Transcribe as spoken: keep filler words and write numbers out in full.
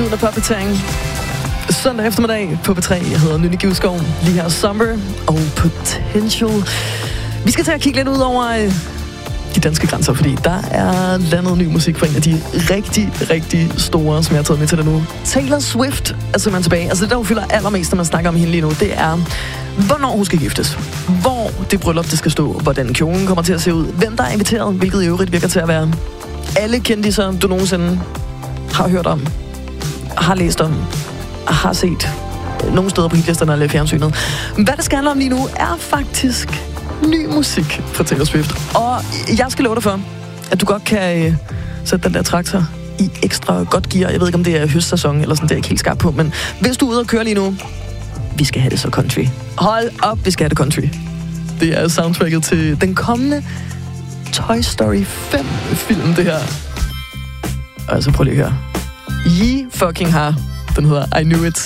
lyden af popdatering. Søndag eftermiddag på P tre. Jeg hedder Nynne Givskov. Lige her Summer og Potential. Vi skal tage og kigge lidt ud over øh, de danske grænser, fordi der er landet ny musik fra en af de rigtig, rigtig store, som jeg har taget med til dig nu. Taylor Swift er simpelthen tilbage. Altså det, der jo fylder allermest, når man snakker om hende lige nu, det er, hvornår hun skal giftes. Hvor det bryllup, det skal stå. Hvordan kjolen kommer til at se ud. Hvem der er inviteret, hvilket i øvrigt virker til at være alle kendiser, du nogensinde har hørt om, har læst om, har set nogle steder på hitlisterne eller fjernsynet. Hvad det skal handle om lige nu, er faktisk ny musik fra Taylor Swift. Og jeg skal love dig for, at du godt kan øh, sætte den der traktor i ekstra godt gear. Jeg ved ikke, om det er høstsæson eller sådan, det er jeg ikke helt skarp på. Men hvis du er ude og køre lige nu, vi skal have det så country. Hold op, vi skal have det country. Det er soundtracket til den kommende Toy Story fem-film, det her. Altså, prøv lige at høre. Ye fucking har. Den hedder I Knew It.